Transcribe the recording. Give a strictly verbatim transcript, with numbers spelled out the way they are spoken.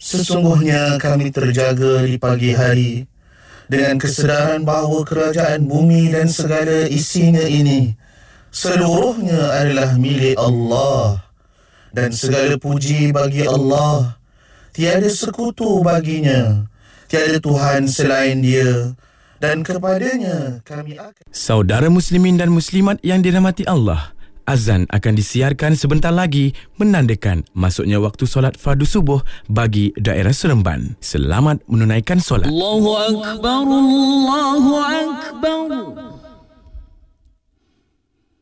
Sesungguhnya kami terjaga di pagi hari dengan kesedaran bahawa kerajaan bumi dan segala isinya ini seluruhnya adalah milik Allah, dan segala puji bagi Allah. Tiada sekutu baginya, tiada Tuhan selain Dia, dan kepadanya kami akan... Saudara muslimin dan muslimat yang dirahmati Allah, azan akan disiarkan sebentar lagi menandakan masuknya waktu solat fardu subuh bagi daerah Seremban. Selamat menunaikan solat. Allahu Akbar, Allahu Akbar.